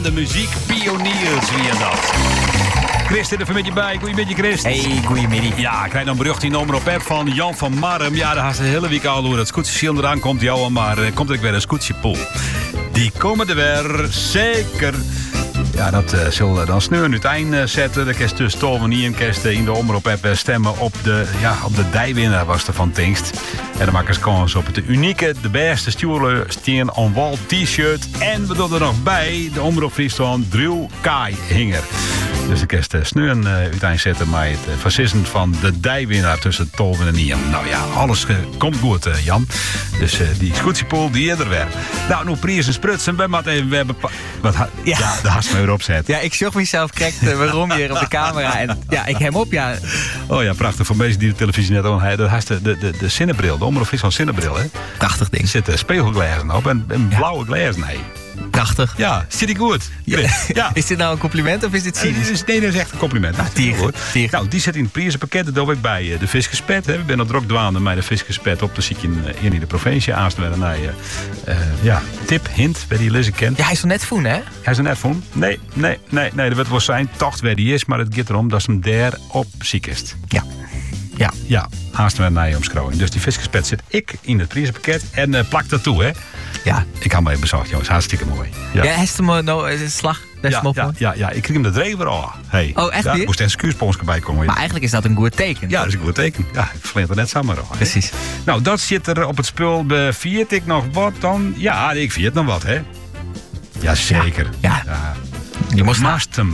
de muziekpioniers, wie en dat. Chris, er even met je bij. Goedemiddag, Chris. Hey, goedemiddag. Ja, ik krijg dan bericht in nummer op app van Jan van Marm. Ja, daar had ze de hele week al hoe dat scootjesje eraan komt. Ja, maar komt er weer een scootjepool. Die komen er weer, zeker. Ja, dat zullen dan sneu aan het eind zetten. De kerst dus Tolven niet en kerst in de omroep-app stemmen op de dijwinnaar was er van Tingst. En de makkers kans op het unieke, de beste Stien on Wall t-shirt. En we doen er nog bij de omroep Friesland Drew Kai-hinger. Dus de kerst sneu uiteindelijk zetten met het fascisme van de dijwinnaar tussen Tolven en Niem. Nou ja, alles komt goed, Jan. Dus die scootiepool, die er weer. Nou, nu prijs en sprutsen. We moeten even weer ja, de hast me weer opzet. Ja, ik zag mezelf kijken waarom hier op de camera. En ja, ik hem op, ja. Oh ja, prachtig. Voor mensen die de televisie net al hebben. Dat has de zinnebril, de omroep is van zinnebril, hè? Prachtig ding. Er zitten speelglazen op en blauwe glazen, nee. Prachtig. Ja, zit ik goed? Ja. Is dit nou een compliment of is dit cynisch? Nee, dat is echt een compliment. Tier. Nou, die zit in het prijzenpakket. Dat doe ik bij de Fiskespet. We zijn op druk dwaande met de Fiskespet op. Dan zie je in de provincie aanstaan naar tip, hint, waar die Lizzie kent. Ja, hij is nog net voen, hè? Hij is er net voen? Nee. Dat wordt wel zijn tocht waar die is. Maar het gaat erom dat ze hem daar op ziek is. Ja, haast we naar je omschrijving. Dus die Fiskespet zit ik in het prijzenpakket. En plak dat toe, hè? Ja, ik had hem even bezorgd, jongens. Hartstikke mooi. Ja, heeft hem een slag? Ja, ik kreeg hem de drever al. Hey. Oh, echt? Er moest een excuusponsje bij komen. Maar eigenlijk is dat een goed teken. Ja, dat is een goed teken. Ja, ik verleent er net samen al. Precies. Nou, dat zit er op het spul. Viert ik nog wat dan? Ja, ik viert nog wat, hè? Jazeker. Ja. Je moest hem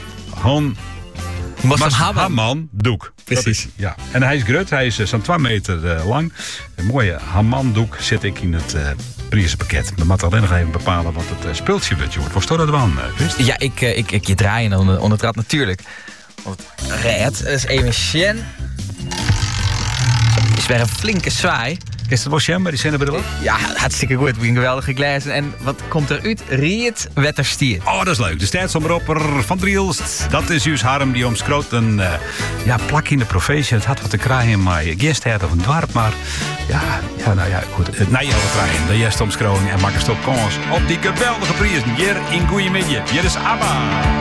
Haman doek. Precies. Ja. En hij is groot. Hij is zo'n 2 meter lang. Een mooie Haman doek zit ik in het prijzenpakket. We moeten alleen nog even bepalen wat het speeltje wordt. Was dat dan, Chris? Ja, ik je draaien onder het rad natuurlijk. Want red, dat is even sjen. Is weer een flinke zwaai. Is dat wel Sjem bij die zennebril? Ja, hartstikke goed. We geweldige glazen. En wat komt eruit? Riet Wetterstier. Oh, dat is leuk. De staatsomroeper van Drielst. Dat is juist Harm die omschroot een plak in de provincie. Het had wat te krijgen, maar gisteren of een dorp. Maar goed. Nee, je krijgen. De juiste omschroting en maak een stok kans op die geweldige prijzen. Hier in Goeiemiddag. Hier is ABBA.